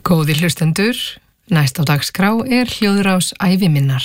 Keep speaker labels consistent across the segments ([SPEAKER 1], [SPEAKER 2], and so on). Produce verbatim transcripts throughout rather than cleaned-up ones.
[SPEAKER 1] Góðir hlustendur, næst á dagskrá er hljóðrás æviminnar.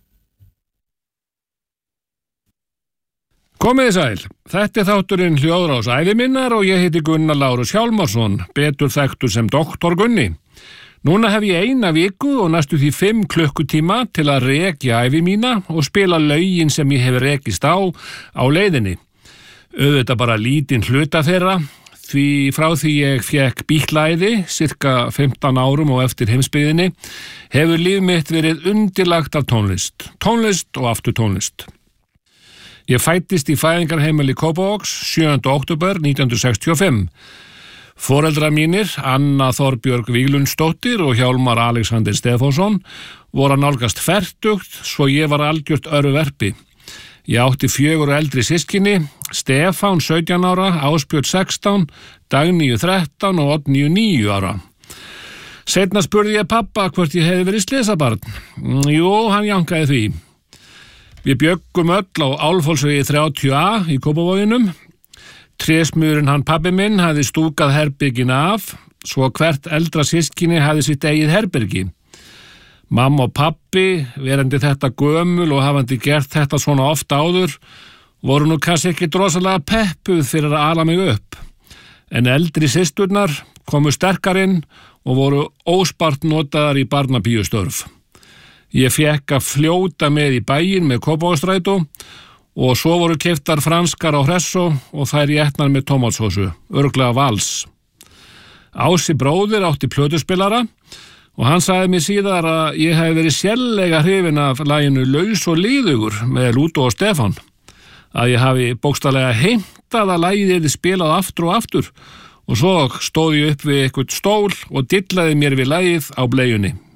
[SPEAKER 2] Komiði sæl, þetta er þátturinn hljóðrás æviminnar og ég heiti Gunnar Lárus Hjálmarsson, betur þekktur sem doktor Gunni. Núna hef ég eina viku og næstu því fimm klukkutíma til að rekja ævi mína og spila lögin sem ég hef rekist á á leiðinni. Auðvitað bara lítinn hluta þeirra, því frá því ég fékk bíklæði, cirka fimmtán árum og eftir heimsbyggðinni, hefur líf mitt verið undirlagt af tónlist, tónlist og aftur tónlist. Ég fæddist í fæðingarheimili Kópavogs sjöunda október nítján hundruð sextíu og fimm. Foreldrar mínir, Anna Þorbjörg Víglundsdóttir og Hjálmar Alexander Stefánsson, voru að nálgast fertugt, svo ég var algjört örverpi. Ég átti fjögur eldri systkini, Stefán sautján ára, Ásbjörn sextán, Dagníu þrettán og Oddníu níu ára. Seinna spurði ég pappa hvort ég hefði verið slysabarn. Jú, hann jankaði því. Við bjöggum öll á Álfhólsvegi þrjátíu A í Kópavoginum. Trésmurinn hann pabbi minn hafði stúkað herbergin af, svo hvert eldra systkini hafði sitt eigið herbergi. Mamma og pabbi, verandi þetta gömul og hafandi gert þetta svona oft áður, voru nú kannski ekki drosalega peppuð fyrir að ala mig upp. En eldri systurnar komu sterkarinn og voru óspart notaðar í barnapíustörf. Ég fékk að fljóta með í bæinn með Kópavogsstrætó og svo voru keyptar franskar á Hressó og þær étnar með tómatsósu, örugglega Vals. Ási bróðir átti plötuspilara og hann sagði mér síðar að ég hef verið sérlega hrifin af laginu Laus og liðugur með Lúdó og Stefán, að ég hafi bókstaflega heimtað að lagið yrði spilað aftur og aftur og svo stóð ég upp við eitthvað stól og dillaði mér við lagið á bleiunni.